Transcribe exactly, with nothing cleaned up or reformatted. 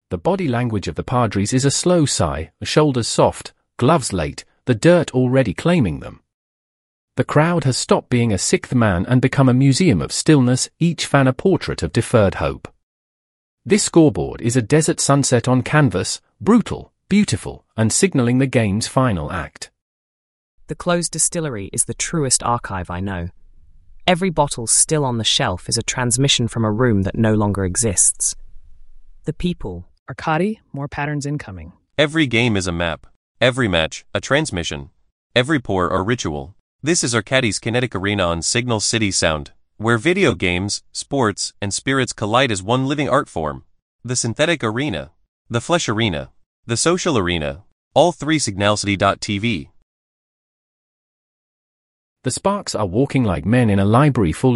The body language of the Padres is a slow sigh, shoulders soft, gloves late, the dirt already claiming them. The crowd has stopped being a sixth man and become a museum of stillness, each fan a portrait of deferred hope. This scoreboard is a desert sunset on canvas, brutal, beautiful, and signaling the game's final act. The closed distillery is the truest archive I know. Every bottle still on the shelf is a transmission from a room that no longer exists. The people. Arkady, more patterns incoming. Every game is a map. Every match, a transmission. Every pour, a ritual. This is Arkady's Kinetic Arena on Signal City Sound, where video games, sports, and spirits collide as one living art form. The synthetic arena, the flesh arena, the social arena, all three signalcity dot t v. The Sparks are walking like men in a library full